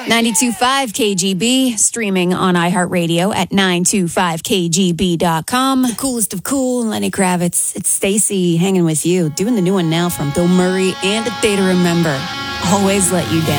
92.5 KGB, streaming on iHeartRadio at 925kgb.com. The coolest of cool, Lenny Kravitz. It's Stacy hanging with you, doing the new one now from Bill Murray and A Day to Remember. Always Let You Down.